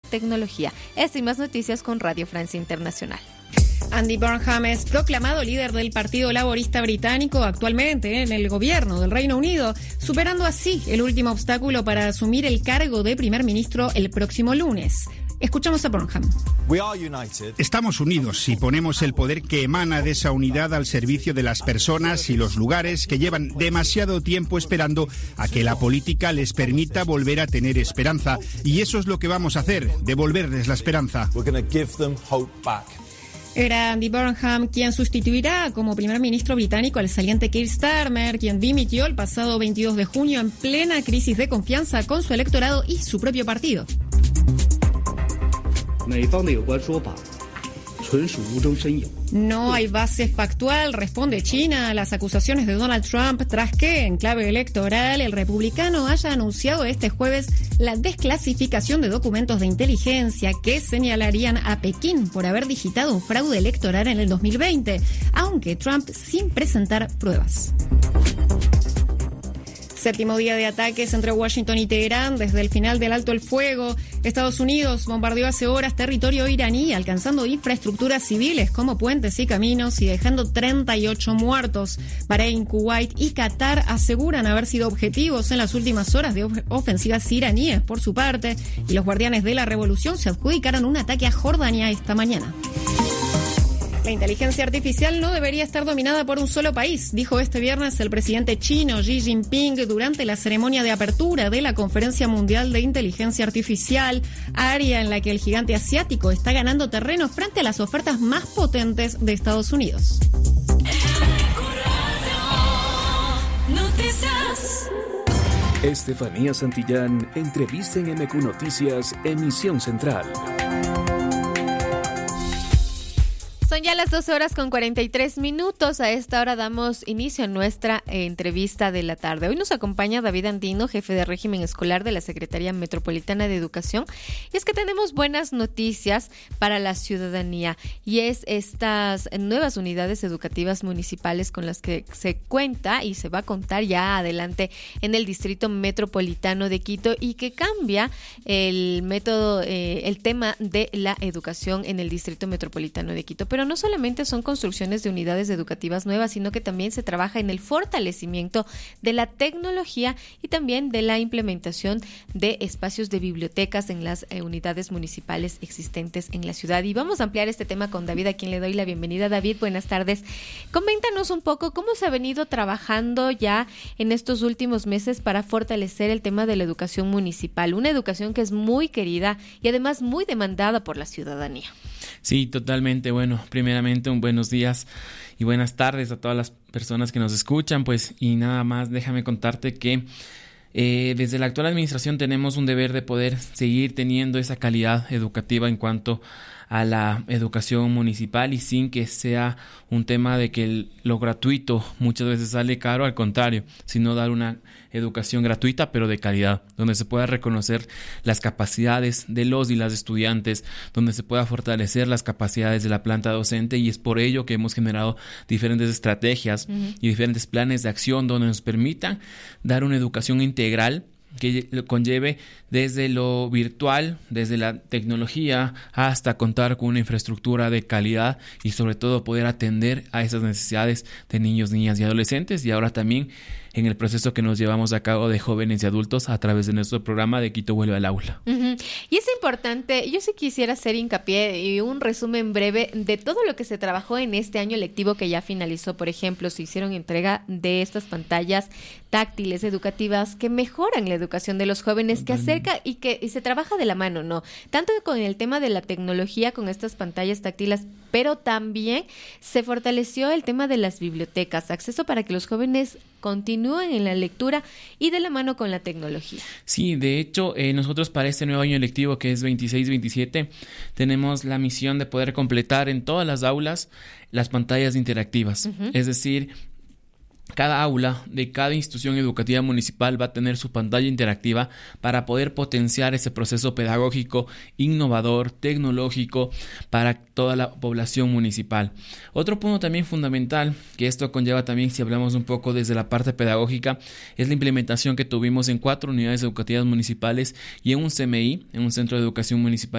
tecnología. Estas y más noticias con Radio Francia Internacional. Andy Burnham es proclamado líder del Partido Laborista Británico actualmente en el gobierno del Reino Unido, superando así el último obstáculo para asumir el cargo de primer ministro el próximo lunes. Escuchamos a Burnham. Estamos unidos y ponemos el poder que emana de esa unidad al servicio de las personas y los lugares que llevan demasiado tiempo esperando a que la política les permita volver a tener esperanza. Y eso es lo que vamos a hacer, devolverles la esperanza. Era Andy Burnham quien sustituirá como primer ministro británico al saliente Keir Starmer, quien dimitió el pasado 22 de junio en plena crisis de confianza con su electorado y su propio partido. No hay base factual, responde China a las acusaciones de Donald Trump tras que, en clave electoral, el republicano haya anunciado este jueves la desclasificación de documentos de inteligencia que señalarían a Pekín por haber digitado un fraude electoral en el 2020, aunque Trump sin presentar pruebas. Séptimo día de ataques entre Washington y Teherán desde el final del alto el fuego. Estados Unidos bombardeó hace horas territorio iraní, alcanzando infraestructuras civiles como puentes y caminos y dejando 38 muertos. Bahrein, Kuwait y Qatar aseguran haber sido objetivos en las últimas horas de ofensivas iraníes por su parte, y los guardianes de la revolución se adjudicaron un ataque a Jordania esta mañana. La inteligencia artificial no debería estar dominada por un solo país, dijo este viernes el presidente chino Xi Jinping durante la ceremonia de apertura de la Conferencia Mundial de Inteligencia Artificial, área en la que el gigante asiático está ganando terreno frente a las ofertas más potentes de Estados Unidos. Estefanía Santillán, entrevista en MQ Noticias, emisión central. Son ya las 12:43. A esta hora damos inicio a nuestra entrevista de la tarde. Hoy nos acompaña David Andino, jefe de régimen escolar de la Secretaría Metropolitana de Educación. Y es que tenemos buenas noticias para la ciudadanía, y es estas nuevas unidades educativas municipales con las que se cuenta y se va a contar ya adelante en el Distrito Metropolitano de Quito, y que cambia el método, el tema de la educación en el Distrito Metropolitano de Quito. Pero no solamente son construcciones de unidades educativas nuevas, sino que también se trabaja en el fortalecimiento de la tecnología y también de la implementación de espacios de bibliotecas en las unidades municipales existentes en la ciudad. Y vamos a ampliar este tema con David, a quien le doy la bienvenida. David, buenas tardes. Coméntanos un poco cómo se ha venido trabajando ya en estos últimos meses para fortalecer el tema de la educación municipal, una educación que es muy querida y además muy demandada por la ciudadanía. Sí, totalmente. Bueno, primeramente un buenos días y buenas tardes a todas las personas que nos escuchan, pues, y nada más déjame contarte que desde la actual administración tenemos un deber de poder seguir teniendo esa calidad educativa en cuanto a la educación municipal, y sin que sea un tema de que lo gratuito muchas veces sale caro, al contrario, sino dar una educación gratuita pero de calidad, donde se pueda reconocer las capacidades de los y las estudiantes, donde se pueda fortalecer las capacidades de la planta docente, y es por ello que hemos generado diferentes estrategias y diferentes planes de acción donde nos permitan dar una educación integral que conlleve desde lo virtual, desde la tecnología, hasta contar con una infraestructura de calidad y sobre todo poder atender a esas necesidades de niños, niñas y adolescentes, y ahora también en el proceso que nos llevamos a cabo de jóvenes y adultos a través de nuestro programa de Quito Vuelve al Aula. Y es importante, yo sí quisiera hacer hincapié y un resumen breve de todo lo que se trabajó en este año lectivo que ya finalizó. Por ejemplo, se hicieron entrega de estas pantallas táctiles educativas que mejoran la educación de los jóvenes, que acerca y se trabaja de la mano, ¿no? Tanto con el tema de la tecnología, con estas pantallas táctiles, pero también se fortaleció el tema de las bibliotecas, acceso para que los jóvenes continúen en la lectura y de la mano con la tecnología. Sí, de hecho, nosotros para este nuevo año lectivo, que es 26-27, tenemos la misión de poder completar en todas las aulas las pantallas interactivas. Es decir, cada aula de cada institución educativa municipal va a tener su pantalla interactiva para poder potenciar ese proceso pedagógico innovador, tecnológico para toda la población municipal. Otro punto también fundamental, que esto conlleva también, si hablamos un poco desde la parte pedagógica, es la implementación que tuvimos en 4 unidades educativas municipales y en un CMI, en un Centro de Educación Municipal